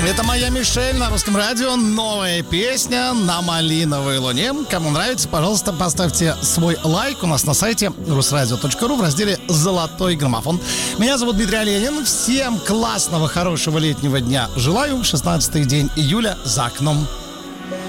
Это «Моя Мишель» на Русском радио. Новая песня на малиновой луне. Кому нравится, пожалуйста, поставьте свой лайк у нас на сайте rusradio.ru в разделе «Золотой граммофон». Меня зовут Дмитрий Оленин. Всем классного, хорошего летнего дня желаю. 16-й день июля за окном.